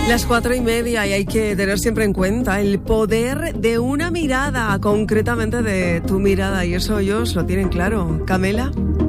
Las 4:30 y hay que tener siempre en cuenta el poder de una mirada, concretamente de tu mirada, y eso ellos lo tienen claro. Camela.